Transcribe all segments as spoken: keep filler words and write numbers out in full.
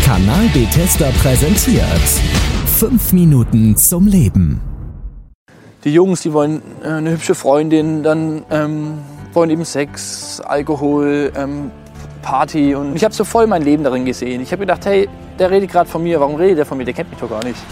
Kanal Bethesda präsentiert fünf Minuten zum Leben. Die Jungs, die wollen äh, eine hübsche Freundin, dann ähm, wollen eben Sex, Alkohol, ähm, Party. Und ich habe so voll mein Leben darin gesehen. Ich habe gedacht, hey, der redet gerade von mir, warum redet der von mir? Der kennt mich doch gar nicht.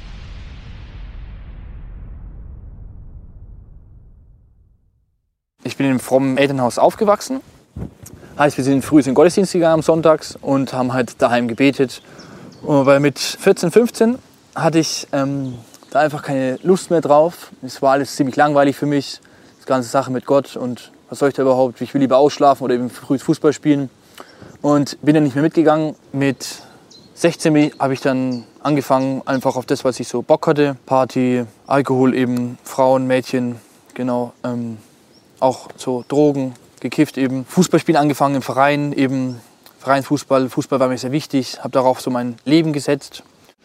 Ich bin in einem frommen Elternhaus aufgewachsen. Heißt, wir sind früh in den Gottesdienst gegangen am Sonntags und haben halt daheim gebetet. Und weil mit vierzehn, fünfzehn hatte ich ähm, da einfach keine Lust mehr drauf. Es war alles ziemlich langweilig für mich, die ganze Sache mit Gott. Und was soll ich da überhaupt? Ich will lieber ausschlafen oder eben früh Fußball spielen. Und bin dann nicht mehr mitgegangen. Mit sechzehn habe ich dann angefangen, einfach auf das, was ich so Bock hatte. Party, Alkohol eben, Frauen, Mädchen, genau. Ähm, auch so Drogen, gekifft eben. Fußballspielen angefangen im Verein, eben Vereinsfußball. Fußball war mir sehr wichtig, habe darauf so mein Leben gesetzt.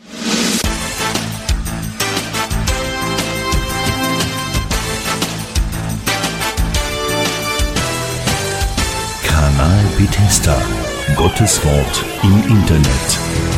Kanal Bethesda. Gottes Wort im Internet.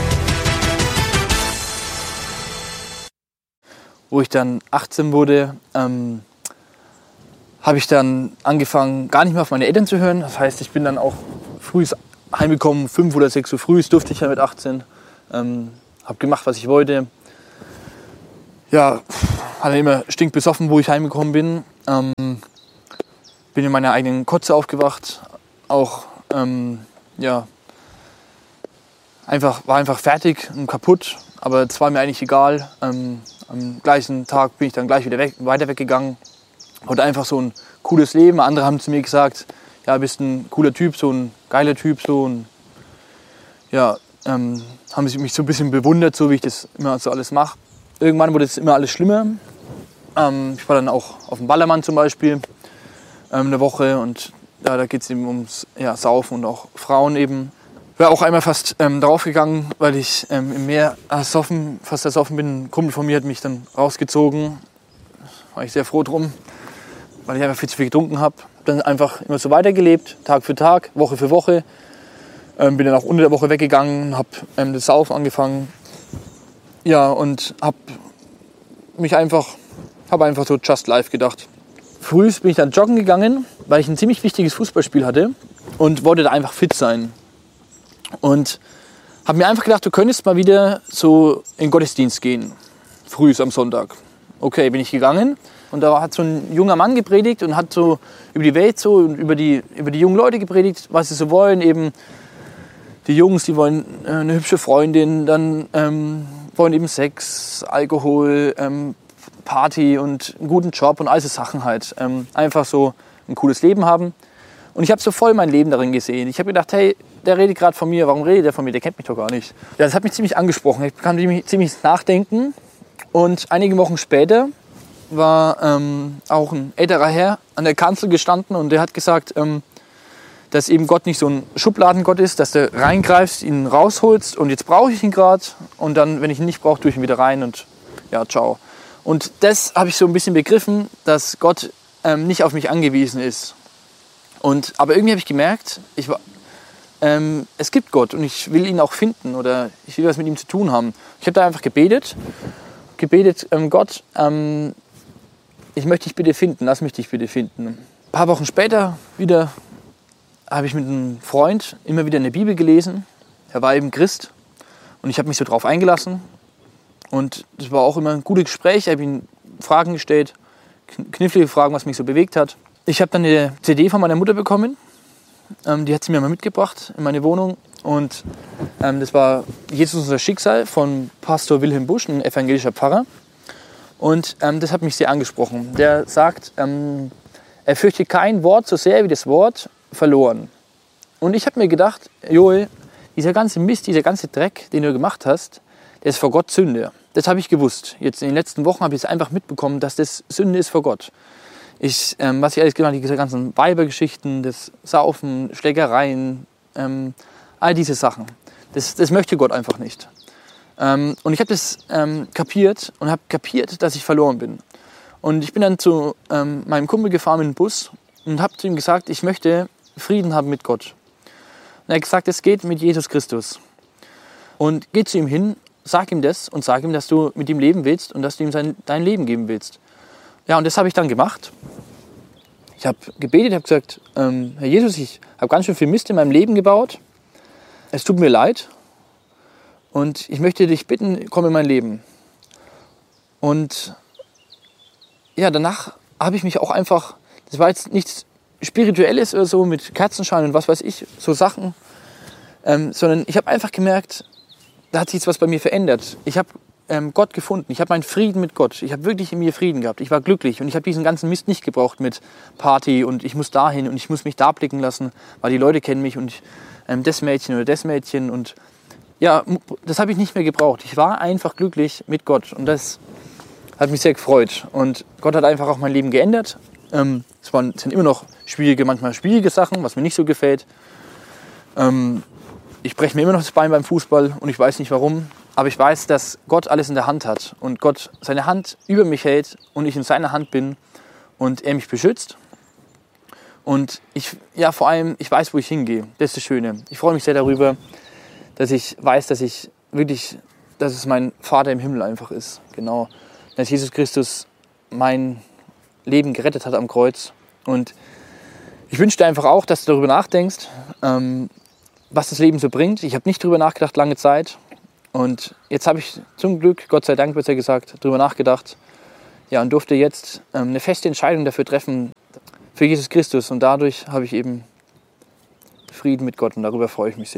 Wo ich dann achtzehn wurde, ähm, habe ich dann angefangen, gar nicht mehr auf meine Eltern zu hören. Das heißt, ich bin dann auch früh heimgekommen, fünf oder sechs Uhr früh, durfte ich ja mit achtzehn. Ähm, habe gemacht, was ich wollte. Ja, hatte immer stinkbesoffen, wo ich heimgekommen bin. Ähm, bin in meiner eigenen Kotze aufgewacht. Auch, ähm, ja, einfach, war einfach fertig und kaputt. Aber es war mir eigentlich egal. Ähm, am gleichen Tag bin ich dann gleich wieder weg, weiter weggegangen. Und einfach so ein cooles Leben. Andere haben zu mir gesagt, ja, bist ein cooler Typ, so ein geiler Typ, so und ja, ähm, haben sie mich so ein bisschen bewundert, so wie ich das immer so alles mache. Irgendwann wurde es immer alles schlimmer. Ähm, ich war dann auch auf dem Ballermann zum Beispiel ähm, eine Woche und ja, da geht es eben ums ja, Saufen und auch Frauen eben. Ich war auch einmal fast ähm, draufgegangen, weil ich ähm, im Meer ersoffen, fast ersoffen bin. Ein Kumpel von mir hat mich dann rausgezogen. War ich sehr froh drum, weil ich einfach viel zu viel getrunken habe. Dann einfach immer so weitergelebt, Tag für Tag, Woche für Woche. Ähm, bin dann auch unter der Woche weggegangen, habe ähm, das Saufen angefangen. Ja, und habe mich einfach, habe einfach so just life gedacht. Früh bin ich dann joggen gegangen, weil ich ein ziemlich wichtiges Fußballspiel hatte und wollte da einfach fit sein. Und habe mir einfach gedacht, du könntest mal wieder so in den Gottesdienst gehen, früh am Sonntag. Okay, bin ich gegangen. Und da hat so ein junger Mann gepredigt und hat so über die Welt so und über die, über die jungen Leute gepredigt, was sie so wollen. Eben die Jungs, die wollen äh, eine hübsche Freundin, dann ähm, wollen eben Sex, Alkohol, ähm, Party und einen guten Job und all diese Sachen halt. Ähm, einfach so ein cooles Leben haben. Und ich habe so voll mein Leben darin gesehen. Ich habe gedacht, hey, der redet gerade von mir, warum redet der von mir? Der kennt mich doch gar nicht. Ja, das hat mich ziemlich angesprochen. Ich bekam ziemlich, ziemlich ins Nachdenken. Und einige Wochen später war ähm, auch ein älterer Herr an der Kanzel gestanden und der hat gesagt, ähm, dass eben Gott nicht so ein Schubladengott ist, dass du reingreifst, ihn rausholst und jetzt brauche ich ihn gerade und dann, wenn ich ihn nicht brauche, tue ich ihn wieder rein und ja, ciao. Und das habe ich so ein bisschen begriffen, dass Gott ähm, nicht auf mich angewiesen ist. Und, aber irgendwie habe ich gemerkt, ich war, ähm, es gibt Gott und ich will ihn auch finden oder ich will was mit ihm zu tun haben. Ich habe da einfach gebetet, gebetet, ähm, Gott, ähm, ich möchte dich bitte finden, lass mich dich bitte finden. Ein paar Wochen später wieder habe ich mit einem Freund immer wieder eine Bibel gelesen. Er war eben Christ und ich habe mich so drauf eingelassen. Und das war auch immer ein gutes Gespräch. Ich habe ihm Fragen gestellt, knifflige Fragen, was mich so bewegt hat. Ich habe dann eine C D von meiner Mutter bekommen. Ähm, die hat sie mir mal mitgebracht in meine Wohnung. Und ähm, das war Jesus unser Schicksal von Pastor Wilhelm Busch, ein evangelischer Pfarrer. Und ähm, das hat mich sehr angesprochen. Der sagt, ähm, er fürchtet kein Wort so sehr wie das Wort verloren. Und ich habe mir gedacht, Joel, dieser ganze Mist, dieser ganze Dreck, den du gemacht hast, der ist vor Gott Sünde. Das habe ich gewusst. Jetzt in den letzten Wochen habe ich es einfach mitbekommen, dass das Sünde ist vor Gott. Ich, ähm, was ich alles gemacht habe, diese ganzen Weibergeschichten, das Saufen, Schlägereien, ähm, all diese Sachen. Das, das möchte Gott einfach nicht. Ähm, und ich habe das ähm, kapiert und habe kapiert, dass ich verloren bin. Und ich bin dann zu ähm, meinem Kumpel gefahren mit dem Bus und habe zu ihm gesagt, ich möchte Frieden haben mit Gott. Und er hat gesagt, es geht mit Jesus Christus. Und geh zu ihm hin, sag ihm das und sag ihm, dass du mit ihm leben willst und dass du ihm sein, dein Leben geben willst. Ja, und das habe ich dann gemacht. Ich habe gebetet, habe gesagt, ähm, Herr Jesus, ich habe ganz schön viel Mist in meinem Leben gebaut. Es tut mir leid und ich möchte dich bitten, komm in mein Leben. Und ja, danach habe ich mich auch einfach, das war jetzt nichts Spirituelles oder so mit Kerzenschein und was weiß ich, so Sachen, ähm, sondern ich habe einfach gemerkt, da hat sich jetzt was bei mir verändert. Ich habe ähm, Gott gefunden, ich habe meinen Frieden mit Gott, ich habe wirklich in mir Frieden gehabt, ich war glücklich und ich habe diesen ganzen Mist nicht gebraucht mit Party und ich muss dahin und ich muss mich da blicken lassen, weil die Leute kennen mich und ich, ähm, das Mädchen oder das Mädchen und ja, das habe ich nicht mehr gebraucht. Ich war einfach glücklich mit Gott und das hat mich sehr gefreut und Gott hat einfach auch mein Leben geändert. Ähm, es waren, sind immer noch schwierige, manchmal schwierige Sachen, was mir nicht so gefällt. Ähm, ich breche mir immer noch das Bein beim Fußball und ich weiß nicht warum, aber ich weiß, dass Gott alles in der Hand hat und Gott seine Hand über mich hält und ich in seiner Hand bin und er mich beschützt. Und ich, ja, vor allem, ich weiß, wo ich hingehe. Das ist das Schöne. Ich freue mich sehr darüber, dass ich weiß, dass ich wirklich, dass es mein Vater im Himmel einfach ist. Genau. Dass Jesus Christus mein Leben gerettet hat am Kreuz. Und ich wünsche dir einfach auch, dass du darüber nachdenkst, ähm, was das Leben so bringt. Ich habe nicht darüber nachgedacht lange Zeit. Und jetzt habe ich zum Glück, Gott sei Dank, wird ja gesagt, darüber nachgedacht. Ja, und durfte jetzt ähm, eine feste Entscheidung dafür treffen, für Jesus Christus. Und dadurch habe ich eben Frieden mit Gott und darüber freue ich mich sehr.